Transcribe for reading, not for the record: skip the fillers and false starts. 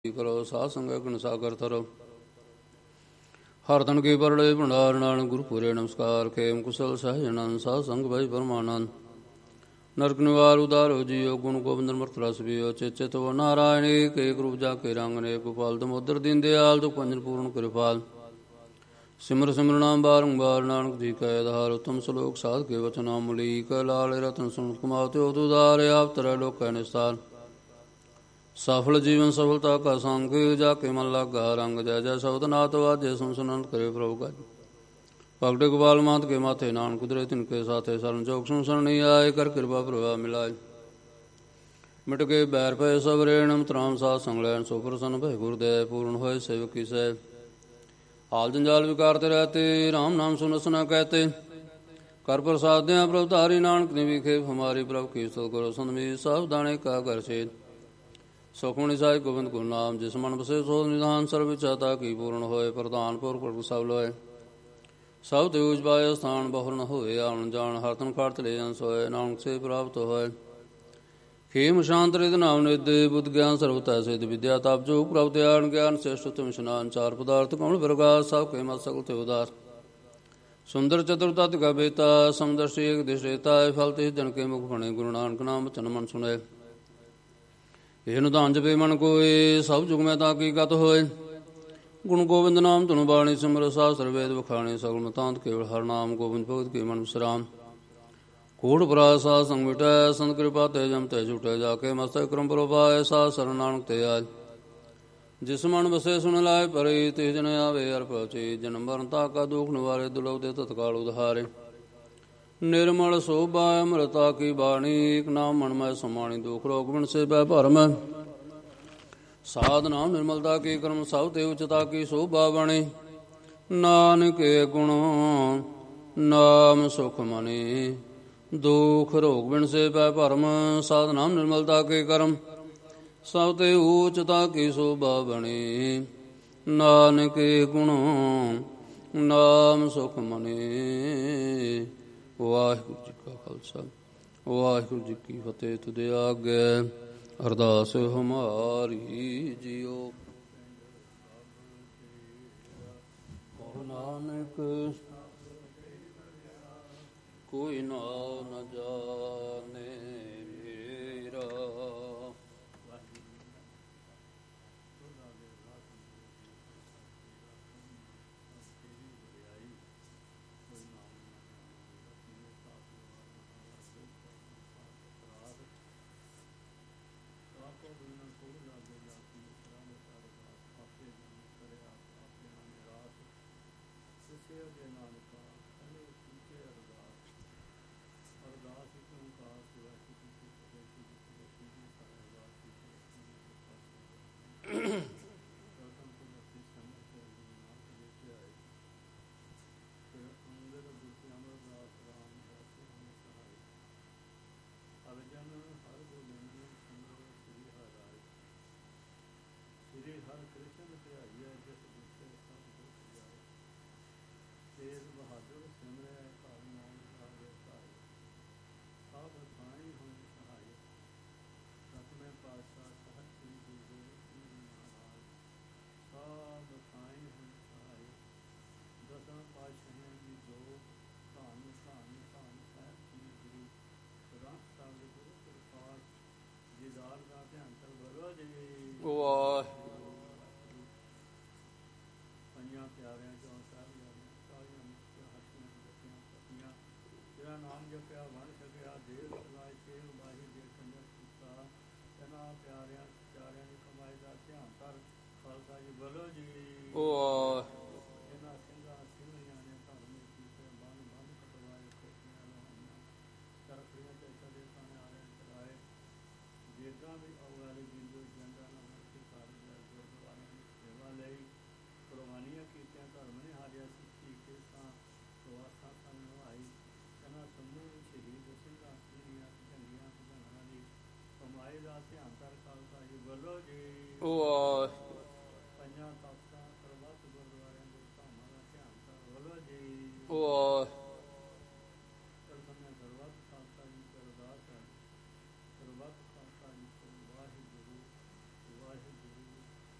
ਕਰੋ ਸਾਧ ਸੰਗਤ ਗੁਣ ਸਾਗਰ ਤਰੋ ਹਰ ਤਨ ਕੀ ਪਰੜੇ ਭੰਡਾਰ ਨਾਨਕ ਗੁਰੂ ਪੂਰੇ ਨਮਸਕਾਰ ਖੇਮ ਕੁਸਲ ਸਹਿਜਨਨ ਸਾਧ ਸੰਗ ਭਜ ਪਰਮਾਨੰਦ ਨਰਕ ਨਿਵਾਰ ਉਦਾਰੋ ਜੀਓ ਗੁਣ ਗੋਬਿੰਦ ਮਰਤ ਰਸ ਪੀਓ ਚੇਚੇ ਤੋ ਨਾਰਾਇਣ ਏਕ ਰੂਪ ਜਾ ਕੇ ਰੰਗ ਨੇ ਗੋਪਾਲ ਦਮੋਦਰ ਦੀਨ ਦਿਆਲ ਦੁਖ ਪੰਜਨ ਪੂਰਨ ਕਿਰਪਾਲ ਸਿਮਰ ਸਿਮਰ ਨਾਮ ਬਾਰੰਬਾਰ ਨਾਨਕ ਜੀ ਕੈ ਆਧਾਰ ਉਤਮ ਸਲੋਕ ਸਾਧ ਕੇ ਵਚਨ ਅਮਲੀਕ ਲਾਲ ਰਤਨ ਸੁਨਤ ਕੁਮਾਰ ਤੇ ਉਦਾਰ ਆਪ ਤਰੈ ਲੋਕੈ ਨਿਸਤਾਰ ਸਫਲ ਜੀਵਨ ਸਫਲਤਾ ਕਾ ਸੰਗ ਜਾ ਕੇ ਮਨ ਲਾਗਾ ਰੰਗ ਜੈ ਜੈ ਸ਼ਬਦ ਨਾਥ ਵਾਜੇ ਸੁਨ ਸੁਨੰਦ ਕਰੇ ਪ੍ਰਭੂ ਗਜ ਪਗੜੇ ਗੋਪਾਲ ਮਾਤ ਕੇ ਮਾਥੇ ਨਾਨਕ ਕੁਦਰੇ ਤਿਨ ਕੇ ਸਾਥੇ ਸਰਨ ਜੋਗ ਸੁਨ ਸਰਣੀ ਆਏ ਕਰ ਕਿਰਪਾ ਪ੍ਰਭਾ ਮਿਲਾਏ ਮਿਟ ਕੇ ਬੈਰ ਪਏ ਸਭ ਰੇਣਮ ਤਰਾਮ ਸਾਧ ਸੰਗ ਲੈਣ ਸੋ ਪ੍ਰਸੰਨ ਭੈ ਗੁਰਦੇਵ ਪੂਰਨ ਹੋਏ ਸੇਵਕ ਕੀ ਸਹਿ ਹਾਲ ਜੰਜਾਲ ਵਿਕਾਰਤੇ ਰਹਤੇ ਰਾਮ ਨਾਮ ਸੁਨ ਸੁਨਾ ਕਹਤੇ ਕਰ ਪ੍ਰਸਾਦ ਦਿਆਂ ਪ੍ਰਭ ਧਾਰੀ ਨਾਨਕ ਨੇ ਵਿਖੇ ਹਮਾਰੀ ਪ੍ਰਭ ਕੀ ਸਤਿਗੁਰੂ ਸੰਮੀ ਸਭ ਦਾਣੇ ਕਾ ਕਰ ਸੇ ਸੁਖਮਨੀ ਸਾਹਿਬ ਗੋਬਿੰਦ ਗੁਰੂ ਨਾਮ ਜਿਸ ਮਨ ਬਸੇ ਸੋ ਨਿਧਾਨ ਸਰਬ ਚਾਤਾ ਕੀ ਪੂਰਨ ਹੋਏ ਪ੍ਰਧਾਨ ਪੁਰਖ ਸਭ ਲੋਏ ਸਭ ਤੇ ਉਜਬਾਏ ਸਥਾਨ ਬਹੁਰ ਨ ਹੋਏ ਆਉਣ ਜਾਣ ਹਰ ਤਨ ਖੜਤ ਲੈ ਜਾਂ ਸੋਏ ਨਾਨਕ ਸੇ ਪ੍ਰਾਪਤ ਹੋਏ ਖੇਮ ਸ਼ਾਂਤ ਰਿਦ ਨਾਮ ਨਿਦੇ ਬੁੱਧ ਗਿਆਨ ਸਰਵਤੈ ਸਿਧ ਵਿਦਿਆ ਤਪ ਜੋਗ ਪ੍ਰਭ ਧਿਆਨ ਗਿਆਨ ਸ੍ਰੇਸ਼ਟ ਉਤਮ ਇਸ਼ਨਾਨ ਚਾਰ ਪਦਾਰਥ ਕੌਣ ਪ੍ਰਗਾਸ ਸਭ ਕੇ ਮਤ ਸਗਲ ਤੇ ਉਦਾਰ ਸੁੰਦਰ ਚਤੁਰ ਤਤ ਕਾ ਬੇਤਾ ਸਮਦਰਸ਼ੀ ਏਕ ਦਿਸ਼ੇਤਾ ਫਲ ਤੇ ਜਨ ਕੇ ਮੁਖ ਬਣੇ ਗੁਰੂ ਨਾਨਕ ਨਾਮ ਵਚਨ ਮਨ ਸੁਣੇ ਇਹ ਨਿਧਾਨ ਜਪੇ ਮਨ ਕੋਏ ਸਭ ਜੁਗ ਮੈਂ ਤਾਂ ਕੀ ਗਤ ਹੋਏ ਗੁਣ ਗੋਬਿੰਦ ਨਾਮ ਧੁਨ ਬਾਣੀ ਸਿਮਰ ਸਾਸਤਰ ਵੇਦ ਵਖਾਣੇ ਸਗਲ ਮਤਾਂਤ ਕੇਵਲ ਹਰ ਨਾਮ ਗੋਬਿੰਦ ਭਗਤ ਕੇ ਮਨ ਵਿਸਰਾਮ ਕੋਟ ਪ੍ਰਾਸਾ ਸੰਗ ਮਿਟੈ ਸੰਤ ਕਿਰਪਾ ਤੇ ਜਮ ਤੇ ਝੂਟੇ ਜਾ ਕੇ ਮਸਤਕ ਕਰਮ ਪ੍ਰਭਾਏ ਸਾ ਸਰਨ ਨਾਨਕ ਤੇ ਆਜ ਜਿਸ ਮਨ ਵਸੇ ਸੁਣ ਲਾਏ ਪਰੇ ਤੇ ਜਨ ਆਵੇ ਅਰ ਪਹੁੰਚੇ ਜਨਮ ਮਰਨ ਤਾ ਕਾ ਦੁਖ ਨਿਵਾਰੇ ਦੁਲਭ ਦੇ ਤਤਕਾਲ ਉਧਾਰੇ ਨਿਰਮਲ ਸੋਭਾ ਅੰਮ੍ਰਿਤਾ ਕੀ ਬਾਣੀ ਏਕ ਨਾਮ ਮਨ ਮੈਂ ਸਮਾਣੀ ਦੁਖ ਰੋਗ ਬਿਨ ਸੇ ਬੈ ਭਰਮ ਸਾਧ ਨਾਮ ਨਿਰਮਲਤਾ ਕੀ ਕਰਮ ਸਭ ਤੇ ਉਚਤਾ ਕੀ ਸੋਭਾ ਬਣੇ ਨਾਨਕੇ ਗੁਣ ਨਾਮ ਸੁਖ ਮਨੇ ਦੁਖ ਰੋਗ ਬਿਨ ਸੇ ਬੈ ਭਰਮ ਸਾਧ ਨਾਮ ਨਿਰਮਲਤਾ ਕੇ ਕਰਮ ਸਭ ਤੇ ਉਚਤਾ ਕੀ ਸੋਭਾ ਬਣੇ ਨਾਨਕੇ ਗੁਣ ਨਾਮ ਸੁਖ ਮਨੇ ਵਾਹਿਗੁਰੂ ਜੀ ਕਾ ਖਾਲਸਾ ਵਾਹਿਗੁਰੂ ਜੀ ਕੀ ਫਤਿਹ ਤੁਦੇ ਆਗੇ ਅਰਦਾਸ ਹਮਾਰੀ ਜੀਓ ਕਹੁ ਨਾਨਕ ਕੋਈ ਨਾਮ ਨ ਜਾਣੇ ਮੇਰਾ